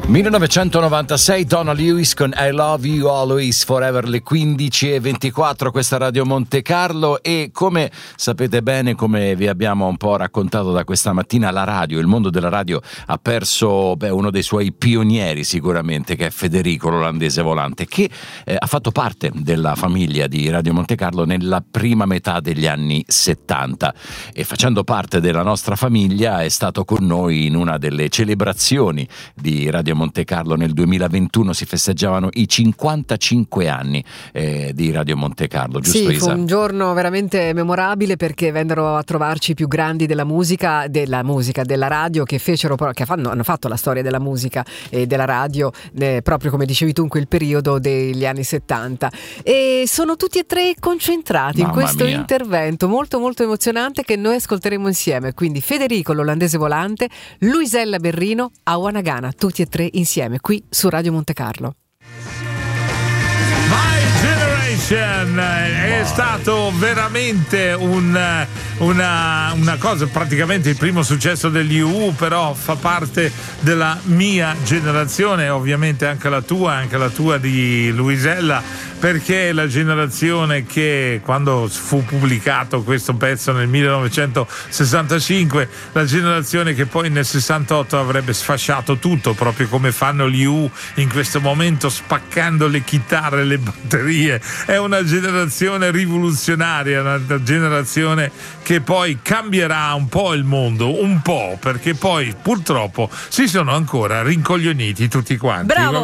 1996, Donna Lewis con I Love You Always Forever, le 15:24, questa Radio Monte Carlo. E come sapete bene, come vi abbiamo un po' raccontato da questa mattina, la radio, il mondo della radio ha perso uno dei suoi pionieri sicuramente, che è Federico l'olandese volante, che ha fatto parte della famiglia di Radio Monte Carlo nella prima metà degli anni 70 e, facendo parte della nostra famiglia, è stato con noi in una delle celebrazioni di Radio Monte Carlo. Nel 2021 si festeggiavano i 55 anni di Radio Monte Carlo, giusto? Sì, Isa? fu un giorno veramente memorabile, perché vennero a trovarci i più grandi della radio, che hanno fatto la storia della musica e della radio, proprio come dicevi tu, in quel periodo degli anni 70, e sono tutti e tre concentrati in questo intervento molto molto emozionante che noi ascolteremo insieme. Quindi Federico l'olandese volante, Luisella Berrino, Awana Gana, tutti e tre insieme qui su Radio Monte Carlo. My Generation è stato veramente una cosa, praticamente il primo successo degli U, però fa parte della mia generazione, ovviamente anche la tua di Luisella, perché è la generazione che, quando fu pubblicato questo pezzo nel 1965, la generazione che poi nel 68 avrebbe sfasciato tutto, proprio come fanno gli U in questo momento, spaccando le chitarre, le batterie. È una generazione rivoluzionaria, una generazione che poi cambierà un po' il mondo, un po', perché poi purtroppo si sono ancora rincoglioniti tutti quanti. Bravo.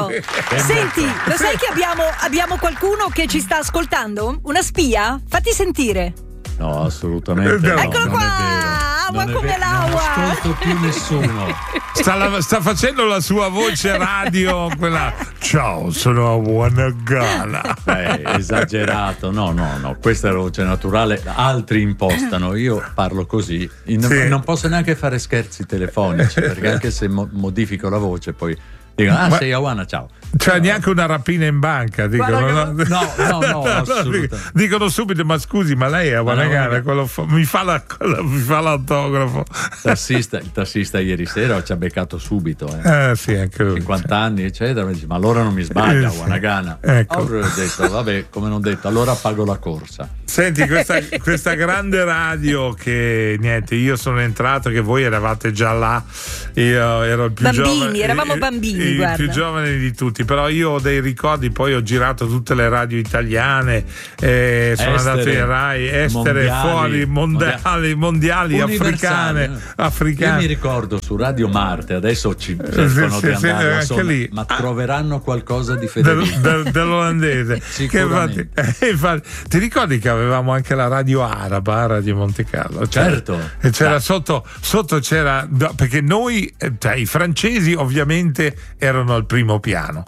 Senti, lo sai che abbiamo qualcuno che ci sta ascoltando? Una spia? Fatti sentire. No, assolutamente no. Eccolo qua! Non è come vero. l'acqua! Non ascolto più nessuno. Sta facendo la sua voce radio, quella ciao, sono Awana Gana. Esagerato, no, questa è la voce naturale, altri impostano, io parlo così, non posso neanche fare scherzi telefonici, perché anche se modifico la voce poi dicono sei Awana, ciao. Cioè neanche una rapina in banca, dicono. No, assolutamente. Dicono subito, ma scusi, ma lei è Awana Gana, mi fa l'autografo. Il tassista ieri sera ci ha beccato subito, sì, anche lui, 50 anni eccetera, mi dice, ma allora non mi sbaglia, Awana Gana. Ecco. Allora ho detto, vabbè, come non detto, allora pago la corsa. Senti, questa grande radio che niente, io sono entrato che voi eravate già là, io ero il più giovane, eravamo bambini, il più giovane di tutti, però io ho dei ricordi, poi ho girato tutte le radio italiane, sono andato in Rai, estere, fuori, mondiali, africane. Io mi ricordo su Radio Marte, adesso ci cercano di andare a sonno, ma troveranno qualcosa di Federico dell'olandese. Sicuramente. Infatti, ti ricordi che avevamo anche la radio araba, Radio Monte Carlo? Certo. E c'era sotto c'era, perché noi, i francesi ovviamente erano al primo piano.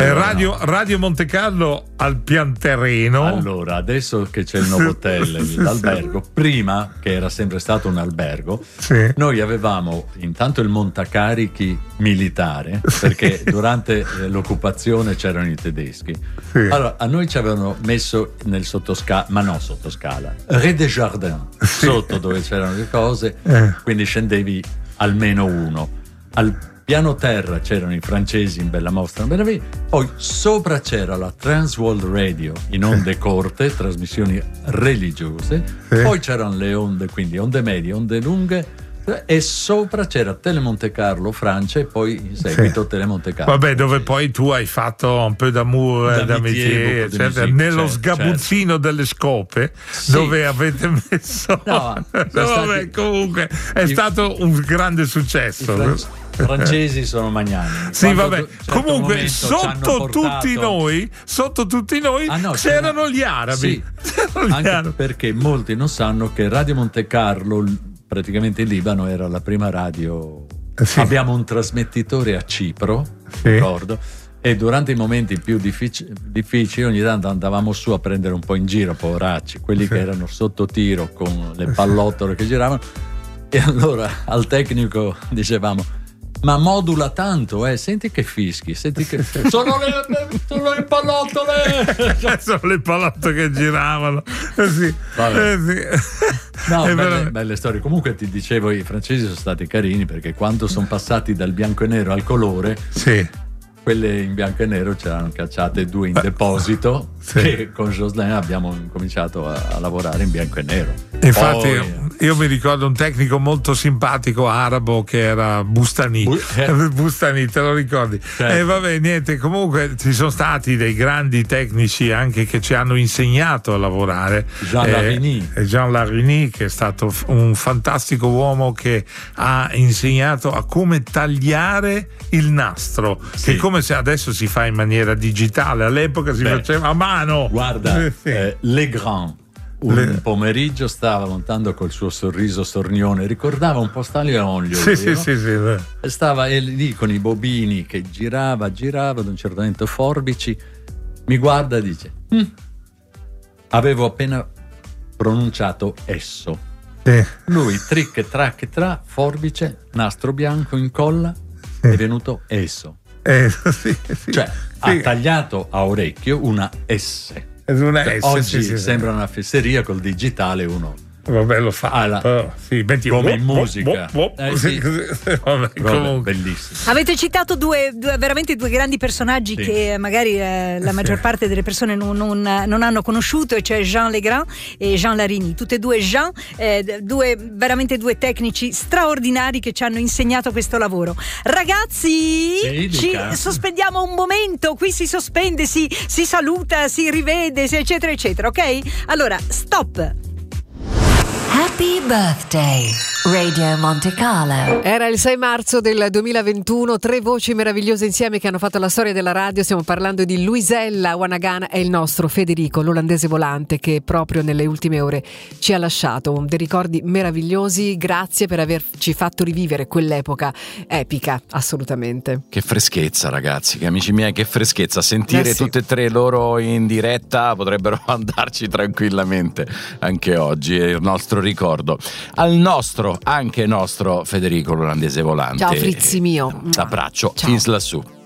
Radio Monte Carlo al pian terreno. Allora, adesso che c'è il Novotel, l'albergo, prima che era sempre stato un albergo, noi avevamo intanto il montacarichi militare, perché durante l'occupazione c'erano i tedeschi. Allora, a noi ci avevano messo nel sottoscala, ma no sottoscala, Rue des Jardins, sotto dove c'erano le cose, quindi scendevi almeno uno. Al piano terra c'erano i francesi in Bella Mostra, poi sopra c'era la Transworld Radio in onde corte, trasmissioni religiose, poi c'erano le onde, quindi onde medie, onde lunghe, e sopra c'era Telemonte Carlo Francia e poi in seguito Telemonte Carlo. Vabbè, dove poi tu hai fatto un po' d'amour, d'amitié, eccetera, nello sgabuzzino delle scope, dove avete messo comunque è stato un grande successo. Francesi sono magnani. Comunque sotto tutti noi c'erano gli arabi. Perché molti non sanno che Radio Monte Carlo, praticamente in Libano, era la prima radio. Abbiamo un trasmettitore a Cipro, ricordo, e durante i momenti più difficili ogni tanto andavamo su a prendere un po' in giro, poveracci, quelli che erano sotto tiro con le pallottole che giravano, e allora al tecnico dicevamo: ma modula tanto, senti che fischi, senti che sono le pallottole. Sono le pallottole che giravano. Sì. No, belle storie. Comunque ti dicevo, i francesi sono stati carini, perché quando sono passati dal bianco e nero al colore, quelle in bianco e nero c'erano cacciate 2 in deposito, che con Jocelyn abbiamo incominciato a lavorare in bianco e nero. Infatti io mi ricordo un tecnico molto simpatico arabo che era Bustani. Bustani, te lo ricordi? Certo. Vabbè, niente, comunque ci sono stati dei grandi tecnici anche che ci hanno insegnato a lavorare. Jean Larigny, che è stato un fantastico uomo che ha insegnato a come tagliare il nastro, che come se adesso si fa in maniera digitale, all'epoca si faceva a mano. Guarda, Legrand un pomeriggio stava montando col suo sorriso sornione, ricordava un po' Stanley Onlio. Stava lì con i bobini che girava ad un certo momento forbici, mi guarda e dice avevo appena pronunciato esso. Lui tric trac tra, forbice, nastro bianco, incolla, è venuto esso. Cioè ha tagliato a orecchio una S. Oggi sembra una fesseria, col digitale uno vabbè lo fa come in musica. Vabbè, bellissimo. Avete citato veramente due grandi personaggi che magari la maggior parte delle persone non hanno conosciuto, e cioè Jean Legrand e Jean Larigny, tutte e due Jean, veramente due tecnici straordinari che ci hanno insegnato questo lavoro. Ragazzi, ci sospendiamo un momento, qui si sospende, si saluta, si rivede, eccetera eccetera, ok? Allora, stop. Happy birthday, Radio Monte Carlo. Era il 6 marzo del 2021, 3 voci meravigliose insieme che hanno fatto la storia della radio. Stiamo parlando di Luisella Wanagana e il nostro Federico, l'olandese volante, che proprio nelle ultime ore ci ha lasciato. Dei ricordi meravigliosi, grazie per averci fatto rivivere quell'epoca epica, assolutamente. Che freschezza, ragazzi, che amici miei, che freschezza sentire tutte e tre loro in diretta. Potrebbero andarci tranquillamente anche oggi, è il nostro ricordo al nostro Federico, l'olandese volante. Ciao Frizzi mio. T'abbraccio, fins lassù.